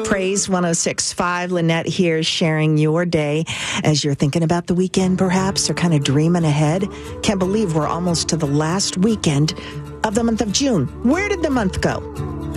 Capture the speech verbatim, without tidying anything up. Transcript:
Praise one oh six point five. Lynette here sharing your day as you're thinking about the weekend, perhaps, or kind of dreaming ahead. Can't believe we're almost to the last weekend of the month of June. Where did the month go?